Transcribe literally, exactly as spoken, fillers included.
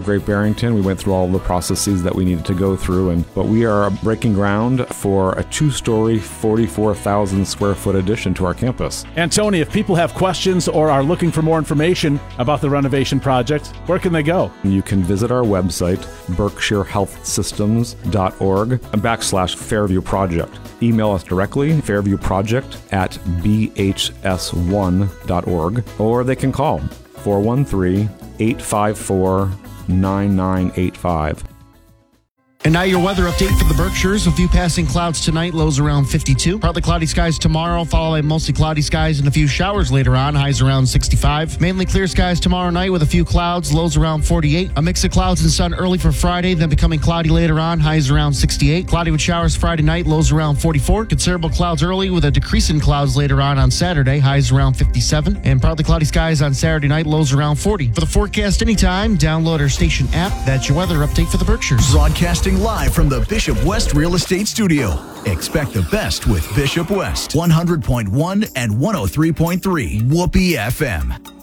Great Barrington. We went through all the processes that we needed to go through, and but we are breaking ground for a two-story, forty-four thousand square foot addition to our campus. And Tony, if people have questions or are looking for more information about the renovation project, where can they go? You can visit our website, berkshire health systems dot org backslash Fairview Project. Email us directly, fairviewproject at b h s one dot org, or they can call four one three, eight five four, nine nine eight five. And now your weather update for the Berkshires. A few passing clouds tonight, lows around fifty-two. Partly cloudy skies tomorrow, followed by mostly cloudy skies and a few showers later on, highs around sixty-five. Mainly clear skies tomorrow night with a few clouds, lows around forty-eight. A mix of clouds and sun early for Friday, then becoming cloudy later on, highs around sixty-eight. Cloudy with showers Friday night, lows around forty-four. Considerable clouds early with a decrease in clouds later on on Saturday, highs around fifty-seven. And partly cloudy skies on Saturday night, lows around forty. For the forecast anytime, download our station app. That's your weather update for the Berkshires. Broadcasting live from the Bishop West Real Estate Studio. Expect the best with Bishop West. one hundred point one and one oh three point three Whoopee F M.